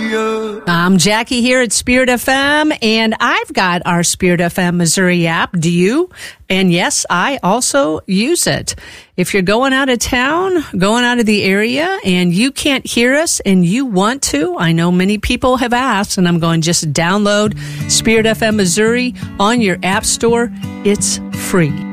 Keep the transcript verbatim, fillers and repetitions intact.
Hallelujah. I'm Jackie here at Spirit F M, and I've got our Spirit F M Missouri app. Do you? And yes, I also use it. If you're going out of town, going out of the area, and you can't hear us and you want to, I know many people have asked, and I'm going, just download Spirit F M Missouri on your app store. It's free.